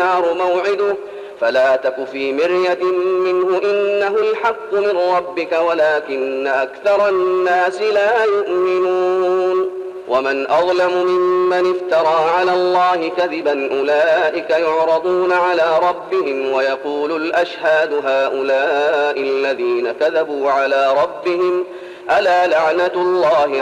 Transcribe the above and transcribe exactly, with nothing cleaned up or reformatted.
والنار موعده فلا تك في مرية منه إنه الحق من ربك ولكن أكثر الناس لا يؤمنون. ومن أظلم ممن افترى على الله كذبا أولئك يعرضون على ربهم ويقول الأشهاد هؤلاء الذين كذبوا على ربهم ألا لعنة الله